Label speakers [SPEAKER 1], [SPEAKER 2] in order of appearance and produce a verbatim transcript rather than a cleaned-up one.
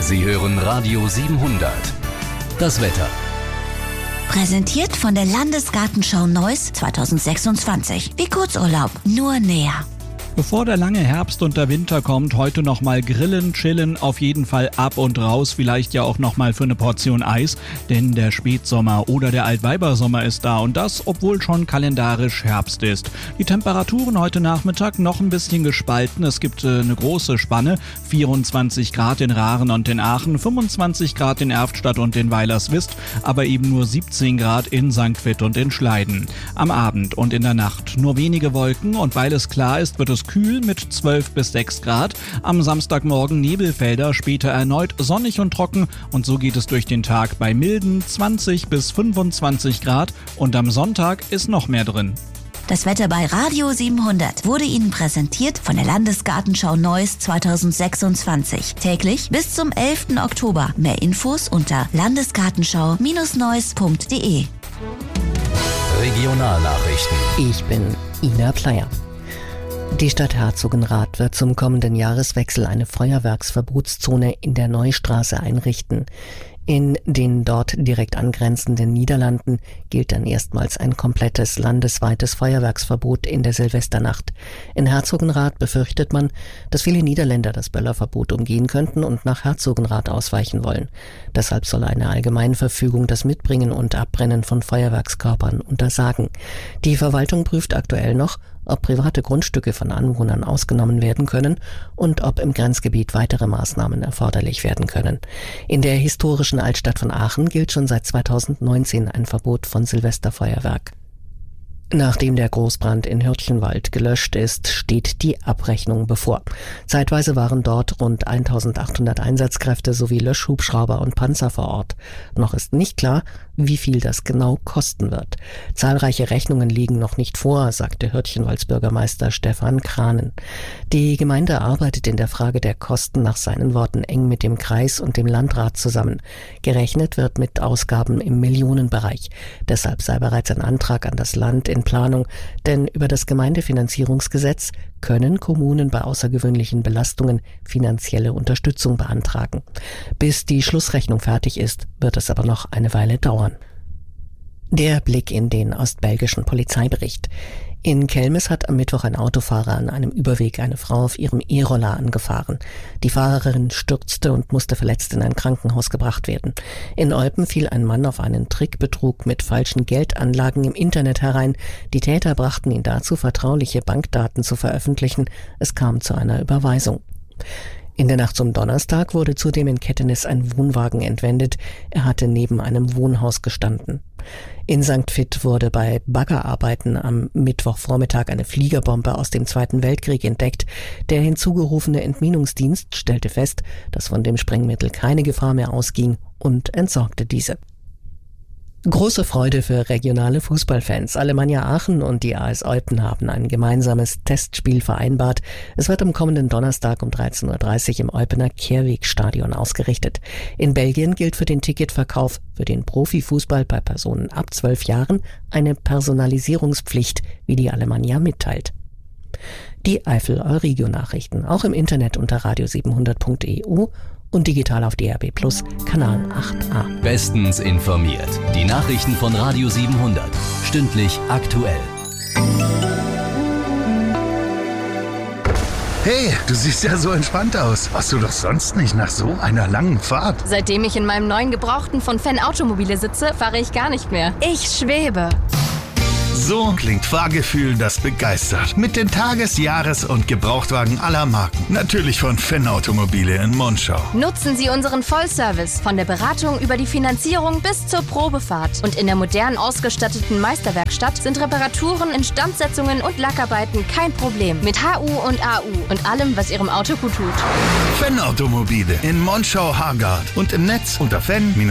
[SPEAKER 1] Sie hören Radio siebenhundert. Das Wetter.
[SPEAKER 2] Präsentiert von der Landesgartenschau Neuss zweitausendsechsundzwanzig. Wie Kurzurlaub, nur näher.
[SPEAKER 3] Bevor der lange Herbst und der Winter kommt, heute nochmal grillen, chillen, auf jeden Fall ab und raus, vielleicht ja auch nochmal für eine Portion Eis, denn der Spätsommer oder der Altweibersommer ist da und das, obwohl schon kalendarisch Herbst ist. Die Temperaturen heute Nachmittag noch ein bisschen gespalten, es gibt äh, eine große Spanne, vierundzwanzig Grad in Rahren und in Aachen, fünfundzwanzig Grad in Erftstadt und in Weilerswist, aber eben nur siebzehn Grad in Sankt Vith und in Schleiden. Am Abend und in der Nacht nur wenige Wolken und weil es klar ist, wird es kühl mit zwölf bis sechs Grad. Am Samstagmorgen Nebelfelder, später erneut sonnig und trocken und so geht es durch den Tag bei milden zwanzig bis fünfundzwanzig Grad und am Sonntag ist noch mehr drin.
[SPEAKER 2] Das Wetter bei Radio siebenhundert wurde Ihnen präsentiert von der Landesgartenschau Neuss zweitausendsechsundzwanzig. Täglich bis zum elften Oktober. Mehr Infos unter landesgartenschau Neuss punkt de.
[SPEAKER 1] Regionalnachrichten.
[SPEAKER 4] Ich bin Ina Pleier. Die Stadt Herzogenrath wird zum kommenden Jahreswechsel eine Feuerwerksverbotszone in der Neustraße einrichten. In den dort direkt angrenzenden Niederlanden gilt dann erstmals ein komplettes landesweites Feuerwerksverbot in der Silvesternacht. In Herzogenrath befürchtet man, dass viele Niederländer das Böllerverbot umgehen könnten und nach Herzogenrath ausweichen wollen. Deshalb soll eine Allgemeinverfügung das Mitbringen und Abbrennen von Feuerwerkskörpern untersagen. Die Verwaltung prüft aktuell noch, ob private Grundstücke von Anwohnern ausgenommen werden können und ob im Grenzgebiet weitere Maßnahmen erforderlich werden können. In der historischen Altstadt von Aachen gilt schon seit zweitausendneunzehn ein Verbot von Silvesterfeuerwerk. Nachdem der Großbrand in Hürtchenwald gelöscht ist, steht die Abrechnung bevor. Zeitweise waren dort rund eintausendachthundert Einsatzkräfte sowie Löschhubschrauber und Panzer vor Ort. Noch ist nicht klar, wie viel das genau kosten wird. Zahlreiche Rechnungen liegen noch nicht vor, sagte Hürtchenwalds Bürgermeister Stefan Kranen. Die Gemeinde arbeitet in der Frage der Kosten nach seinen Worten eng mit dem Kreis und dem Landrat zusammen. Gerechnet wird mit Ausgaben im Millionenbereich. Deshalb sei bereits ein Antrag an das Land in Planung, denn über das Gemeindefinanzierungsgesetz können Kommunen bei außergewöhnlichen Belastungen finanzielle Unterstützung beantragen. Bis die Schlussrechnung fertig ist, wird es aber noch eine Weile dauern. Der Blick in den ostbelgischen Polizeibericht. In Kelmis hat am Mittwoch ein Autofahrer an einem Überweg eine Frau auf ihrem E-Roller angefahren. Die Fahrerin stürzte und musste verletzt in ein Krankenhaus gebracht werden. In Eupen fiel ein Mann auf einen Trickbetrug mit falschen Geldanlagen im Internet herein. Die Täter brachten ihn dazu, vertrauliche Bankdaten zu veröffentlichen. Es kam zu einer Überweisung. In der Nacht zum Donnerstag wurde zudem in Kettenis ein Wohnwagen entwendet. Er hatte neben einem Wohnhaus gestanden. In Sankt Vith wurde bei Baggerarbeiten am Mittwochvormittag eine Fliegerbombe aus dem Zweiten Weltkrieg entdeckt. Der hinzugerufene Entminungsdienst stellte fest, dass von dem Sprengmittel keine Gefahr mehr ausging und entsorgte diese. Große Freude für regionale Fußballfans. Alemannia Aachen und die A S Eupen haben ein gemeinsames Testspiel vereinbart. Es wird am kommenden Donnerstag um dreizehn Uhr dreißig im Eupener Kehrwegstadion ausgerichtet. In Belgien gilt für den Ticketverkauf für den Profifußball bei Personen ab zwölf Jahren eine Personalisierungspflicht, wie die Alemannia mitteilt. Die Eifel-Euregio-Nachrichten auch im Internet unter radio siebenhundert punkt e u und digital auf D R B Plus, Kanal acht a.
[SPEAKER 1] Bestens informiert. Die Nachrichten von Radio siebenhundert. Stündlich aktuell.
[SPEAKER 5] Hey, du siehst ja so entspannt aus. Warst du doch sonst nicht nach so einer langen Fahrt?
[SPEAKER 6] Seitdem ich in meinem neuen Gebrauchten von Fan Automobile sitze, fahre ich gar nicht mehr. Ich schwebe.
[SPEAKER 5] So klingt Fahrgefühl, das begeistert. Mit den Tages-, Jahres- und Gebrauchtwagen aller Marken. Natürlich von Fan Automobile in Monschau.
[SPEAKER 6] Nutzen Sie unseren Vollservice. Von der Beratung über die Finanzierung bis zur Probefahrt. Und in der modern ausgestatteten Meisterwerkstatt sind Reparaturen, Instandsetzungen und Lackarbeiten kein Problem. Mit H U und A U und allem, was Ihrem Auto gut tut.
[SPEAKER 5] Fan Automobile in Monschau-Hargard und im Netz unter fan